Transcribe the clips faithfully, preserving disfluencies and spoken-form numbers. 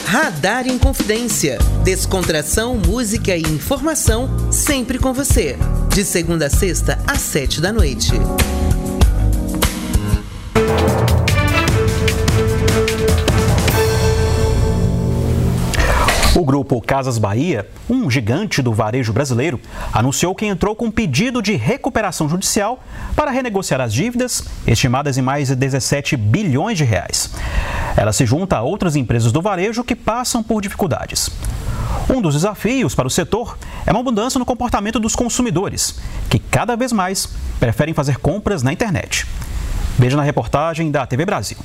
Radar Inconfidência. Descontração, música e informação sempre com você. De segunda a sexta, às sete da noite. O grupo Casas Bahia, um gigante do varejo brasileiro, anunciou que entrou com pedido de recuperação judicial para renegociar as dívidas, estimadas em mais de dezessete bilhões de reais. Ela se junta a outras empresas do varejo que passam por dificuldades. Um dos desafios para o setor é uma mudança no comportamento dos consumidores, que cada vez mais preferem fazer compras na internet. Veja na reportagem da T V Brasil.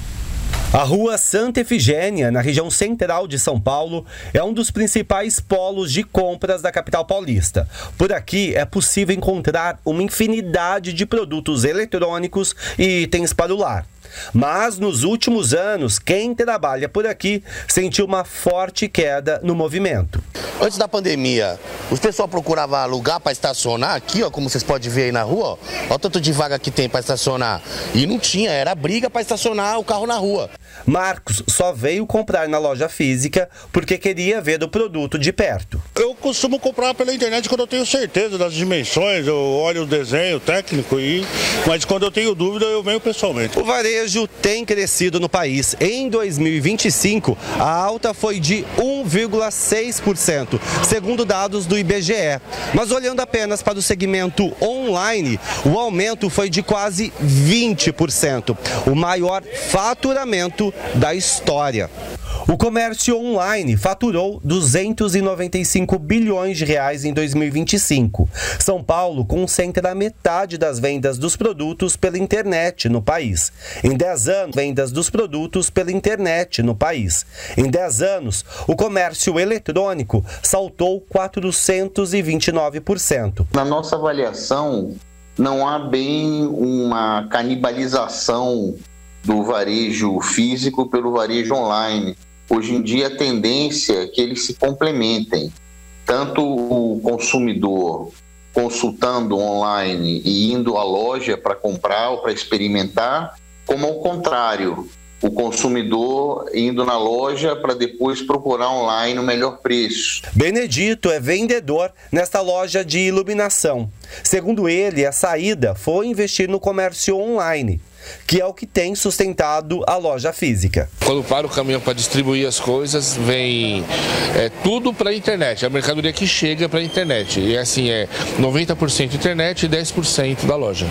A rua Santa Efigênia, na região central de São Paulo, é um dos principais polos de compras da capital paulista. Por aqui é possível encontrar uma infinidade de produtos eletrônicos e itens para o lar. Mas nos últimos anos, quem trabalha por aqui sentiu uma forte queda no movimento. Antes da pandemia, os pessoal procurava lugar para estacionar aqui, ó, como vocês podem ver aí na rua, ó, ó o tanto de vaga que tem para estacionar. E não tinha, era briga para estacionar o carro na rua. Marcos só veio comprar na loja física porque queria ver o produto de perto. Eu costumo comprar pela internet quando eu tenho certeza das dimensões, eu olho o desenho técnico, e... mas quando eu tenho dúvida eu venho pessoalmente. O varejo tem crescido no país. Em dois mil e vinte e cinco, a alta foi de um vírgula seis por cento, segundo dados do I B G E. Mas olhando apenas para o segmento online, o aumento foi de quase vinte por cento, o maior faturamento da história. O comércio online faturou duzentos e noventa e cinco bilhões de reais em dois mil e vinte e cinco. São Paulo concentra metade das vendas dos produtos pela internet no país. Em dez anos, vendas dos produtos pela internet no país. Em dez anos, o comércio eletrônico saltou quatrocentos e vinte e nove por cento. Na nossa avaliação, não há bem uma canibalização do varejo físico pelo varejo online. Hoje em dia a tendência é que eles se complementem, tanto o consumidor consultando online e indo à loja para comprar ou para experimentar, como ao contrário, o consumidor indo na loja para depois procurar online o melhor preço. Benedito é vendedor nesta loja de iluminação. Segundo ele, a saída foi investir no comércio online, que é o que tem sustentado a loja física. Quando para o caminhão para distribuir as coisas, vem é, tudo para a internet, a mercadoria que chega para a internet. E assim, é noventa por cento internet e dez por cento da loja.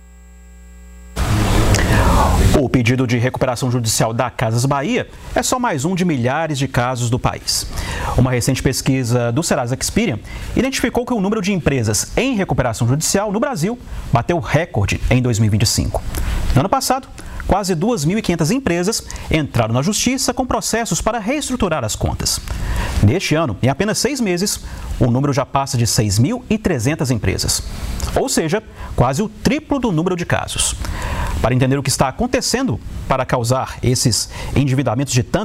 O pedido de recuperação judicial da Casas Bahia é só mais um de milhares de casos do país. Uma recente pesquisa do Serasa Experian identificou que o número de empresas em recuperação judicial no Brasil bateu recorde em dois mil e vinte e cinco. No ano passado, quase duas mil e quinhentas empresas entraram na justiça com processos para reestruturar as contas. Neste ano, em apenas seis meses, o número já passa de seis mil e trezentas empresas. Ou seja, quase o triplo do número de casos. Para entender o que está acontecendo para causar esses endividamentos de tanto